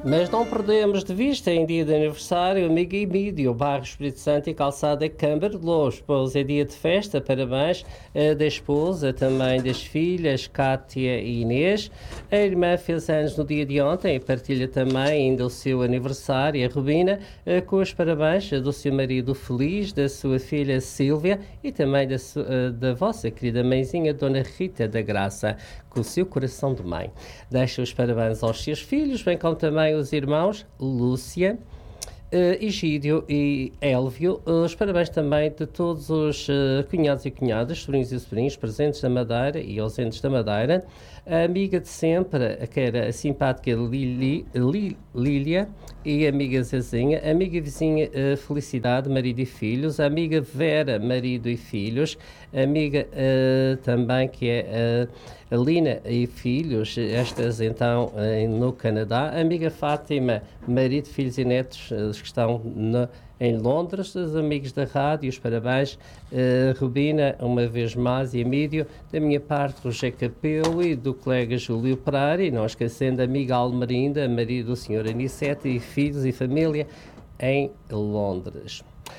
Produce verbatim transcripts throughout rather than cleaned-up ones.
Mas não perdemos de vista, em dia de aniversário, amigo Emílio, bairro Espírito Santo e calçada Câmara de Loures, pois é dia de festa, parabéns uh, da esposa, também das filhas, Cátia e Inês. A irmã fez anos no dia de ontem e partilha também ainda o seu aniversário, a Rubina, uh, com os parabéns do seu marido Feliz, da sua filha Sílvia e também da, uh, da vossa querida mãezinha, Dona Rita da Graça, com o seu coração de mãe. Deixa os parabéns aos seus filhos, bem como também os irmãos Lúcia, uh, Egídio e Élvio. Uh, os parabéns também de todos os uh, cunhados e cunhadas, sobrinhos e sobrinhos presentes da Madeira e ausentes da Madeira. A amiga de sempre, que era a simpática Lili, Li, Lília, e a amiga Zezinha, a amiga vizinha uh, Felicidade, marido e filhos, a amiga Vera, marido e filhos, a amiga uh, também que é uh, a Lina e filhos, estas então uh, no Canadá, a amiga Fátima, marido, filhos e netos, uh, que estão na em Londres, os amigos da rádio, os parabéns, uh, Rubina, uma vez mais, e Emílio, da minha parte, Roger Capelo e do colega Júlio Pereira, e não esquecendo a amiga Almerinda, marido do senhor Anicete, e filhos e família em Londres.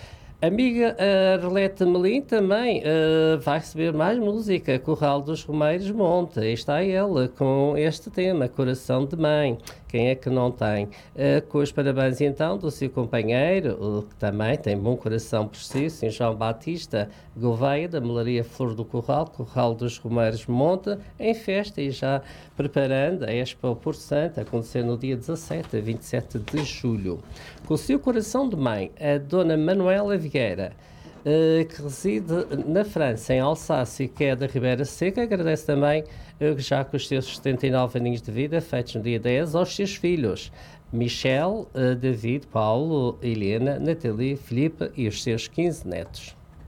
Amiga uh, Arlete Melim também uh, vai receber mais música, Corral dos Romeiros Monte. Aí está ela com este tema, Coração de Mãe. Quem é que não tem? Uh, com os parabéns então do seu companheiro, uh, que também tem bom coração por si, São João Batista Gouveia, da Melaria Flor do Corral, Corral dos Romeiros Monte, em festa e já preparando a Expo Por Santo, a acontecer no dia dezassete a vinte e sete de julho. Com o seu coração de mãe, a Dona Manuela Vieira, Uh, que reside na França, em Alsácia, que é da Ribeira Seca, agradece também, uh, já com os seus setenta e nove aninhos de vida, feitos no dia dez, aos seus filhos, Michel, uh, David, Paulo, Helena, Nathalie, Filipe e os seus quinze netos.